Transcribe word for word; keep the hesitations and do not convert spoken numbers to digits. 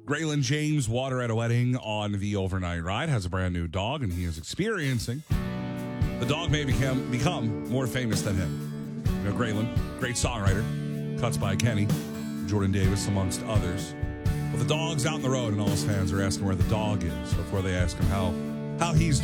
Graylin James, water at a wedding on the overnight ride, has a brand new dog, and he is experiencing. The dog may become, become more famous than him. You know, Graylin, great songwriter, cuts by Kenny, Jordan Davis, amongst others. Well, the dog's out on the road, and all his fans are asking where the dog is before they ask him how, how he's